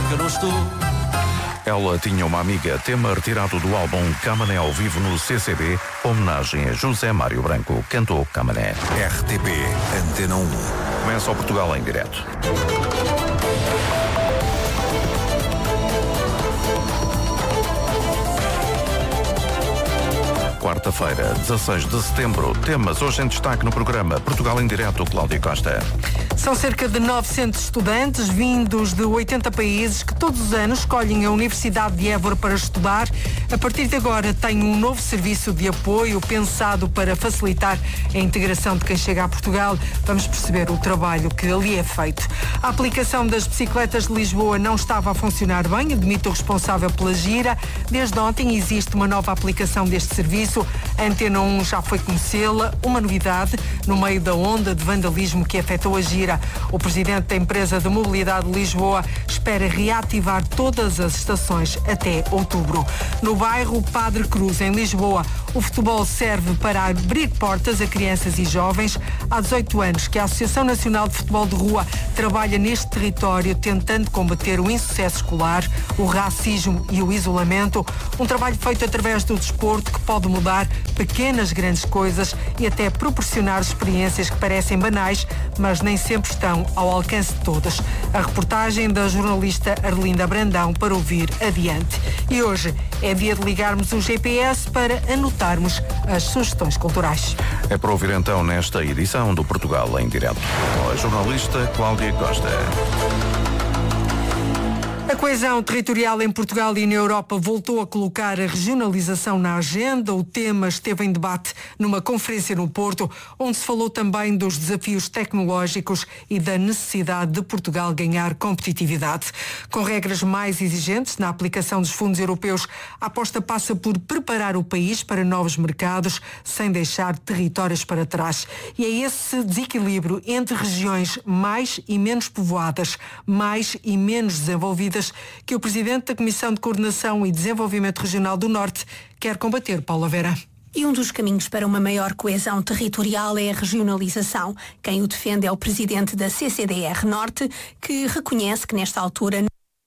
que eu não estou. Ela tinha uma amiga, tema retirado do álbum Camané ao vivo no CCB, homenagem a José Mário Branco, cantou Camané. RTP Antena 1. Começa o Portugal em direto. Quarta-feira, 16 de setembro. Temas hoje em destaque no programa Portugal em Direto, Cláudia Costa. São cerca de 900 estudantes vindos de 80 países que todos os anos escolhem a Universidade de Évora para estudar. A partir de agora tem um novo serviço de apoio pensado para facilitar a integração de quem chega a Portugal. Vamos perceber o trabalho que ali é feito. A aplicação das bicicletas de Lisboa não estava a funcionar bem, admite o responsável pela gira. Desde ontem existe uma nova aplicação deste serviço. A Antena 1 já foi conhecê-la, uma novidade no meio da onda de vandalismo que afetou a gira. O presidente da empresa de mobilidade de Lisboa espera reativar todas as estações até outubro. No bairro Padre Cruz, em Lisboa, o futebol serve para abrir portas a crianças e jovens. Há 18 anos que a Associação Nacional de Futebol de Rua trabalha neste território tentando combater o insucesso escolar, o racismo e o isolamento. Um trabalho feito através do desporto que pode mudar pequenas, grandes coisas e até proporcionar experiências que parecem banais, mas nem sempre estão ao alcance de todas. A reportagem da jornalista Arlinda Brandão para ouvir adiante. E hoje é dia de ligarmos o GPS para anotarmos as sugestões culturais. É para ouvir então nesta edição do Portugal em Direto, com a jornalista Cláudia Costa. A coesão territorial em Portugal e na Europa voltou a colocar a regionalização na agenda. O tema esteve em debate numa conferência no Porto, onde se falou também dos desafios tecnológicos e da necessidade de Portugal ganhar competitividade. Com regras mais exigentes na aplicação dos fundos europeus, a aposta passa por preparar o país para novos mercados, sem deixar territórios para trás. E é esse desequilíbrio entre regiões mais e menos povoadas, mais e menos desenvolvidas, que o presidente da Comissão de Coordenação e Desenvolvimento Regional do Norte quer combater. Paula Vera. E um dos caminhos para uma maior coesão territorial é a regionalização. Quem o defende é o presidente da CCDR Norte, que reconhece que nesta altura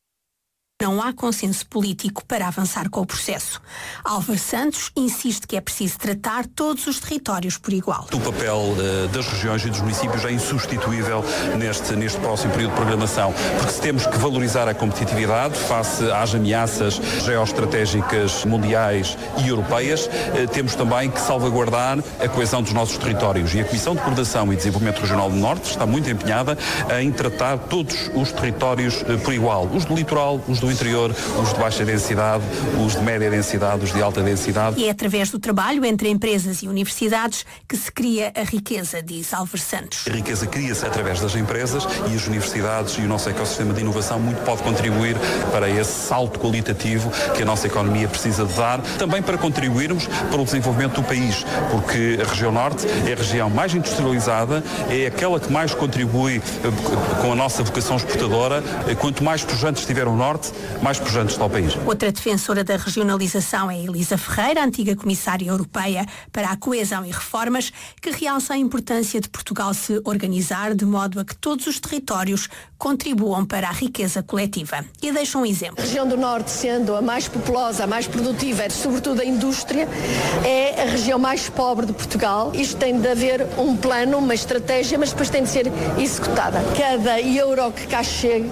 não há consenso político para avançar com o processo. Álvaro Santos insiste que é preciso tratar todos os territórios por igual. O papel das regiões e dos municípios é insubstituível neste próximo período de programação, porque se temos que valorizar a competitividade face às ameaças geoestratégicas mundiais e europeias, temos também que salvaguardar a coesão dos nossos territórios. E a Comissão de Coordenação e Desenvolvimento Regional do Norte está muito empenhada em tratar todos os territórios por igual. Os do litoral, os do interior, os de baixa densidade, os de média densidade, os de alta densidade. E é através do trabalho entre empresas e universidades que se cria a riqueza, diz Álvaro Santos. A riqueza cria-se através das empresas e as universidades e o nosso ecossistema de inovação muito pode contribuir para esse salto qualitativo que a nossa economia precisa de dar, também para contribuirmos para o desenvolvimento do país, porque a região norte é a região mais industrializada, é aquela que mais contribui com a nossa vocação exportadora. Quanto mais pujantes estiver o norte, mais pujantes está o país. Outra defensora da regionalização é Elisa Ferreira, antiga comissária europeia para a coesão e reformas, que realça a importância de Portugal se organizar de modo a que todos os territórios contribuam para a riqueza coletiva. E deixa um exemplo. A região do Norte, sendo a mais populosa, a mais produtiva, sobretudo a indústria, é a região mais pobre de Portugal. Isto tem de haver um plano, uma estratégia, mas depois tem de ser executada. Cada euro que cá chegue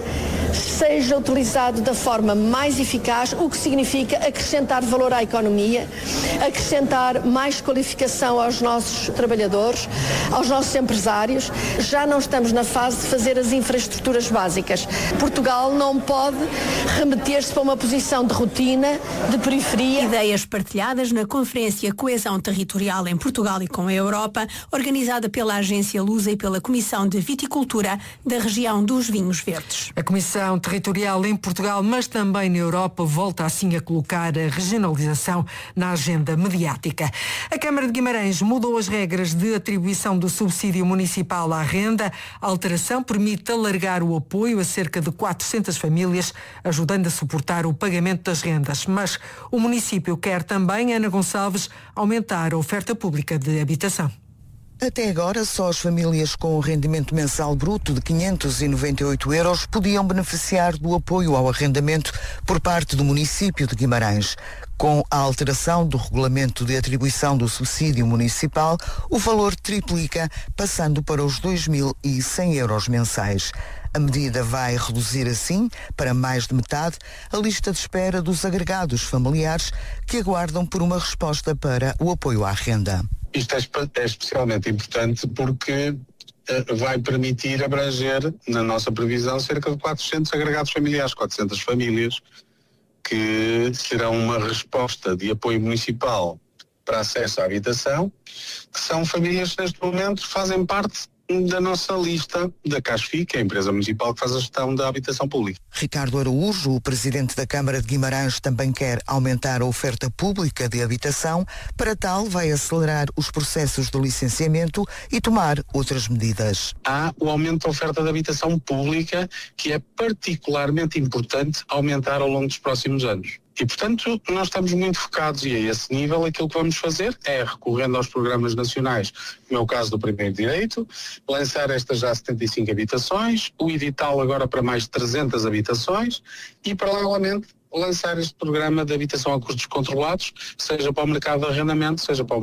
seja utilizado da forma mais eficaz, o que significa acrescentar valor à economia, acrescentar mais qualificação aos nossos trabalhadores, aos nossos empresários. Já não estamos na fase de fazer as infraestruturas básicas. Portugal não pode remeter-se para uma posição de rotina, de periferia. Ideias partilhadas na Conferência Coesão Territorial em Portugal e com a Europa, organizada pela Agência Lusa e pela Comissão de Viticultura da região dos Vinhos Verdes. A Comissão Territorial em Portugal, mas também na Europa, volta assim a colocar a regionalização na agenda mediática. A Câmara de Guimarães mudou as regras de atribuição do subsídio municipal à renda. A alteração permite alargar o apoio a cerca de 400 famílias, ajudando a suportar o pagamento das rendas. Mas o município quer também, Ana Gonçalves, aumentar a oferta pública de habitação. Até agora, só as famílias com um rendimento mensal bruto de 598 euros podiam beneficiar do apoio ao arrendamento por parte do município de Guimarães. Com a alteração do regulamento de atribuição do subsídio municipal, o valor triplica, passando para os 2.100 euros mensais. A medida vai reduzir, assim, para mais de metade, a lista de espera dos agregados familiares que aguardam por uma resposta para o apoio à renda. Isto é especialmente importante porque vai permitir abranger, na nossa previsão, cerca de 400 agregados familiares, 400 famílias, que terão uma resposta de apoio municipal para acesso à habitação, que são famílias que neste momento fazem parte da nossa lista da CASFI, que é a empresa municipal que faz a gestão da habitação pública. Ricardo Araújo, o presidente da Câmara de Guimarães, também quer aumentar a oferta pública de habitação. Para tal, vai acelerar os processos de licenciamento e tomar outras medidas. Há o aumento da oferta de habitação pública, que é particularmente importante aumentar ao longo dos próximos anos. E, portanto, nós estamos muito focados e a esse nível aquilo que vamos fazer é, recorrendo aos programas nacionais, como é o caso do Primeiro Direito, lançar estas já 75 habitações, o edital agora para mais de 300 habitações e, paralelamente, lançar este programa de habitação a custos controlados, seja para o mercado de arrendamento, seja para o